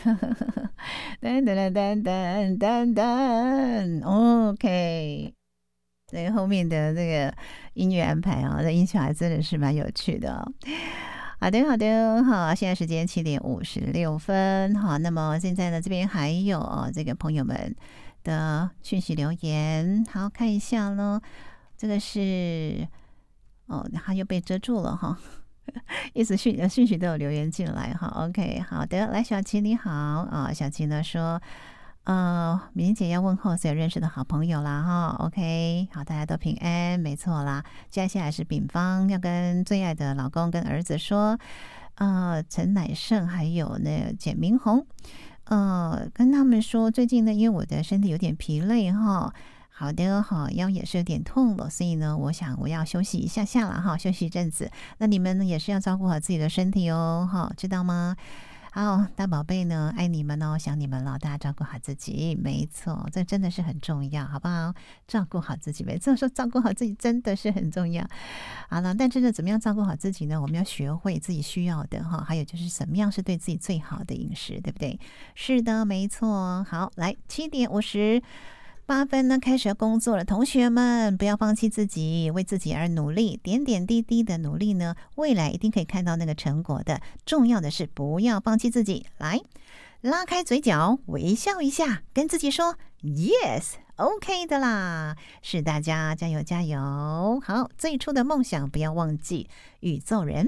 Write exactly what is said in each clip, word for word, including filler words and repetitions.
噔噔噔噔噔噔 OK。对，后面的那个音乐安排啊，这音效还真的是蛮有趣的哦。好的，好的，好，现在时间七点五十六分，好，那么现在呢，这边还有、哦、这个朋友们的讯息留言，好看一下呢，这个是哦，它又被遮住了哈。意思讯讯息都有留言进来哈 ，OK， 好的，来小琪你好啊、哦，小琪呢说。呃，敏姐要问候所有认识的好朋友啦哈 ，OK， 好，大家都平安，没错啦。接下来是丙方要跟最爱的老公跟儿子说，呃，陈乃盛还有那简明红，呃，跟他们说最近呢，因为我的身体有点疲累哈。好的，好，腰也是有点痛了，所以呢，我想我要休息一下下了哈，休息一阵子。那你们呢也是要照顾好自己的身体哦，哈，知道吗？好，大宝贝呢，爱你们哦，想你们了，大家照顾好自己，没错，这真的是很重要，好不好？照顾好自己，没错，说照顾好自己真的是很重要。好了，但真的怎么样照顾好自己呢？我们要学会自己需要的哈，还有就是怎么样是对自己最好的饮食，对不对？是的，没错。好，来七点五十。八分呢，开始要工作了，同学们不要放弃自己，为自己而努力，点点滴滴的努力呢，未来一定可以看到那个成果的。重要的是不要放弃自己，来拉开嘴角，微笑一下，跟自己说 yes，OK 的啦，是大家加油加油！好，最初的梦想不要忘记，宇宙人。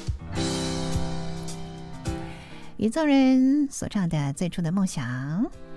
宇宙人所唱的最初的梦想。